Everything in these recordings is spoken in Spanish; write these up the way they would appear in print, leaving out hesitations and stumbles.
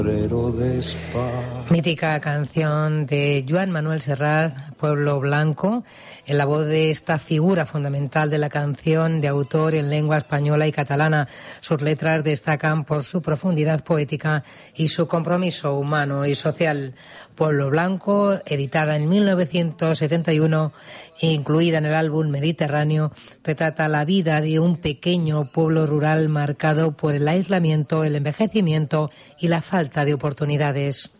Mítica canción de Joan Manuel Serrat, Pueblo Blanco, en la voz de esta figura fundamental de la canción, de autor en lengua española y catalana. Sus letras destacan por su profundidad poética y su compromiso humano y social. Pueblo Blanco, editada en 1971, incluida en el álbum Mediterráneo, retrata la vida de un pequeño pueblo rural marcado por el aislamiento, el envejecimiento y la falta de oportunidades.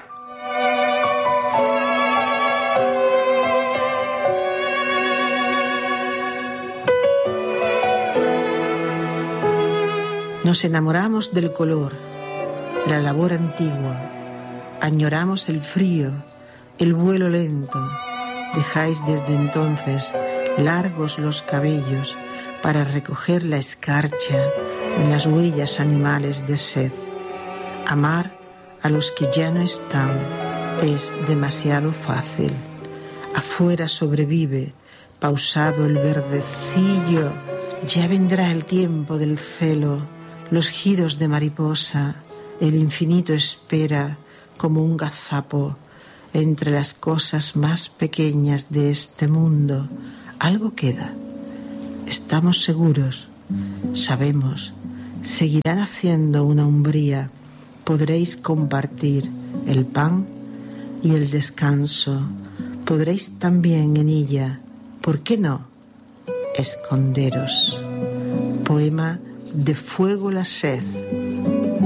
Nos enamoramos del color, de la labor antigua, añoramos el frío, el vuelo lento. Dejáis desde entonces largos los cabellos para recoger la escarcha en las huellas animales de sed. Amar a los que ya no están es demasiado fácil. Afuera sobrevive, pausado el verdecillo. Ya vendrá el tiempo del celo, los giros de mariposa. El infinito espera como un gazapo. Entre las cosas más pequeñas de este mundo, algo queda. Estamos seguros, sabemos, seguirán haciendo una umbría. Podréis compartir el pan y el descanso. Podréis también en ella, ¿por qué no?, esconderos. Poema de Fuego la sed.